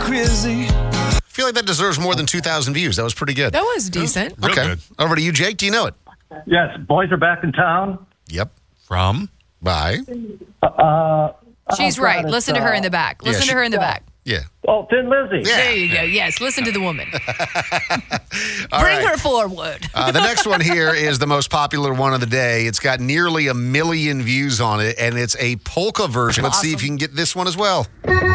crazy. I feel like that deserves more than 2,000 views. That was pretty good. That was decent. Real Okay. good. Over to you, Jake. Do you know it? Yes, boys are back in town. Yep. From? Bye. She's right. Listen to her in the back. Listen to her in the back. Yeah. Oh, Thin Lizzy. Yeah. There you go. Yes, listen to the woman. All Bring right. her forward. The next one here is the most popular one of the day. It's got nearly 1 million views on it, and it's a polka version. Let's see if you can get this one as well.